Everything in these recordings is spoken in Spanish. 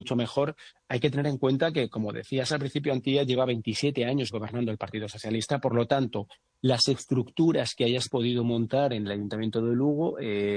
mucho mejor. Hay que tener en cuenta que, como decías al principio, Antía lleva 27 años gobernando el Partido Socialista, por lo tanto, las estructuras que hayas podido montar en el Ayuntamiento de Lugo,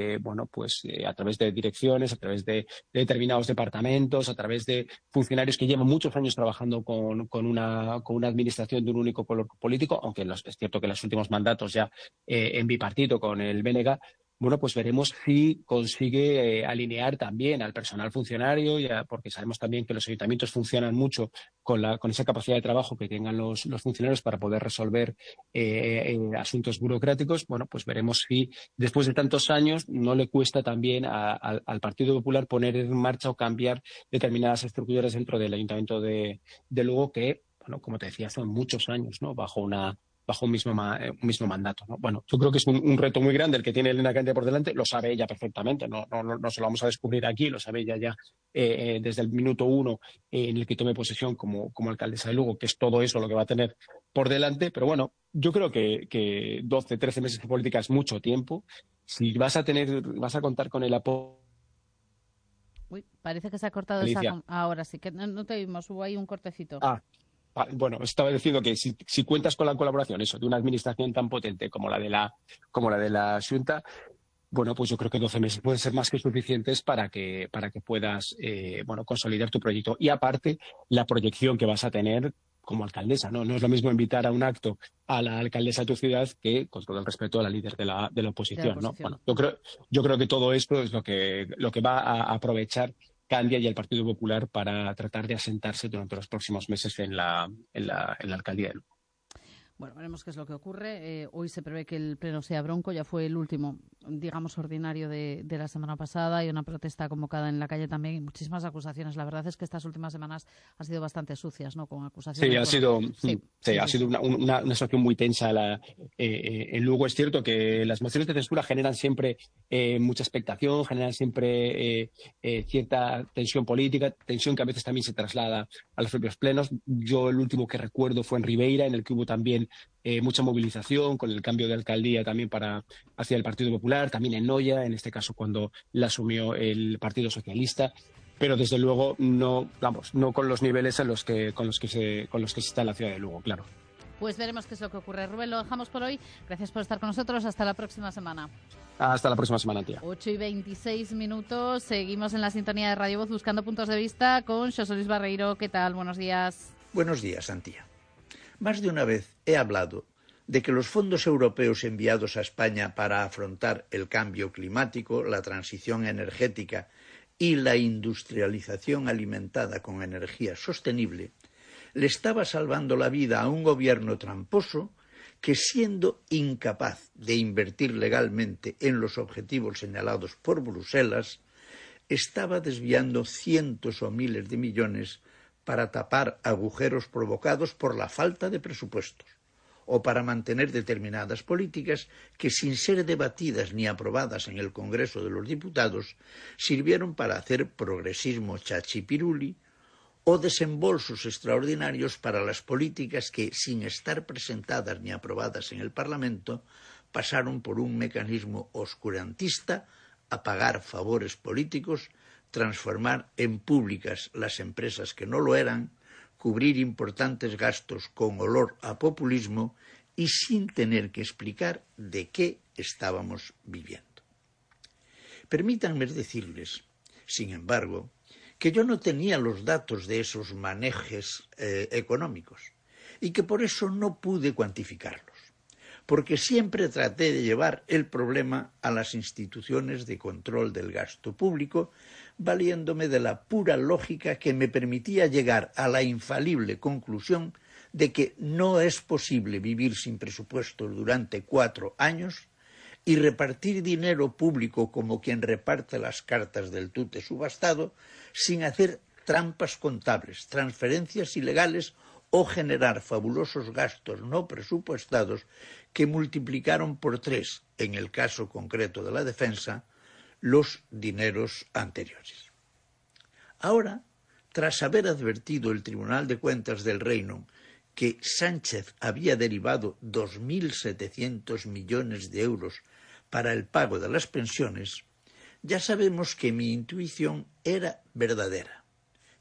a través de direcciones, a través de determinados departamentos, a través de funcionarios que llevan muchos años trabajando con una administración de un único color político, aunque es cierto que en los últimos mandatos ya en bipartito con el BNG, bueno, pues veremos si consigue alinear también al personal funcionario, porque sabemos también que los ayuntamientos funcionan mucho con esa capacidad de trabajo que tengan los funcionarios para poder resolver asuntos burocráticos. Bueno, pues veremos si después de tantos años no le cuesta también al Partido Popular poner en marcha o cambiar determinadas estructuras dentro del Ayuntamiento de Lugo que, bueno, como te decía, son muchos años, ¿no? Bajo un mismo mandato, ¿no? Bueno, yo creo que es un reto muy grande el que tiene Elena Candia por delante, lo sabe ella perfectamente, no se lo vamos a descubrir aquí, lo sabe ella ya desde el minuto uno en el que tome posesión como alcaldesa de Lugo, que es todo eso lo que va a tener por delante, pero bueno, yo creo que 12, 13 meses de política es mucho tiempo. Si vas a contar con el apoyo. Uy, parece que se ha cortado ahora sí, que no te oímos, hubo ahí un cortecito. Bueno, estaba diciendo que si cuentas con la colaboración de una administración tan potente como la de la Xunta, bueno, pues yo creo que 12 meses pueden ser más que suficientes para que puedas consolidar tu proyecto. Y aparte, la proyección que vas a tener como alcaldesa, ¿no? No es lo mismo invitar a un acto a la alcaldesa de tu ciudad que, con todo el respeto, a la líder de la oposición, ¿no? Bueno, yo creo que todo esto es lo que va a aprovechar Candia y el Partido Popular para tratar de asentarse durante los próximos meses en la alcaldía de Lugo. Bueno, veremos qué es lo que ocurre. Hoy se prevé que el pleno sea bronco, ya fue el último, digamos, ordinario de la semana pasada. Hay una protesta convocada en la calle también y muchísimas acusaciones. La verdad es que estas últimas semanas han sido bastante sucias, ¿no? Con acusaciones. Ha sido una situación muy tensa. En Lugo es cierto que las mociones de censura generan siempre mucha expectación, generan siempre cierta tensión política, tensión que a veces también se traslada a los propios plenos. Yo el último que recuerdo fue en Ribeira, en el que hubo también mucha movilización con el cambio de alcaldía también hacia el Partido Popular, también en Noia, en este caso cuando la asumió el Partido Socialista, pero desde luego no con los niveles con los que se está en la ciudad de Lugo, claro. Pues veremos qué es lo que ocurre. Rubén, lo dejamos por hoy. Gracias por estar con nosotros. Hasta la próxima semana. Hasta la próxima semana, tía. 8:26. Seguimos en la sintonía de Radio Voz buscando puntos de vista con Xosé Luis Barreiro. ¿Qué tal? Buenos días. Buenos días, Antía. Más de una vez he hablado de que los fondos europeos enviados a España para afrontar el cambio climático, la transición energética y la industrialización alimentada con energía sostenible le estaba salvando la vida a un gobierno tramposo que, siendo incapaz de invertir legalmente en los objetivos señalados por Bruselas, estaba desviando cientos o miles de millones para tapar agujeros provocados por la falta de presupuestos o para mantener determinadas políticas que, sin ser debatidas ni aprobadas en el Congreso de los Diputados, sirvieron para hacer progresismo chachipiruli o desembolsos extraordinarios para las políticas que, sin estar presentadas ni aprobadas en el Parlamento, pasaron por un mecanismo oscurantista a pagar favores políticos, transformar en públicas las empresas que no lo eran, cubrir importantes gastos con olor a populismo y sin tener que explicar de qué estábamos viviendo. Permítanme decirles, sin embargo, que yo no tenía los datos de esos manejes económicos y que por eso no pude cuantificarlos, porque siempre traté de llevar el problema a las instituciones de control del gasto público, valiéndome de la pura lógica que me permitía llegar a la infalible conclusión de que no es posible vivir sin presupuestos durante 4 años y repartir dinero público como quien reparte las cartas del tute subastado sin hacer trampas contables, transferencias ilegales o generar fabulosos gastos no presupuestados que multiplicaron por 3, en el caso concreto de la defensa, los dineros anteriores. Ahora, tras haber advertido el Tribunal de Cuentas del Reino que Sánchez había derivado 2.700 millones de euros para el pago de las pensiones, ya sabemos que mi intuición era verdadera.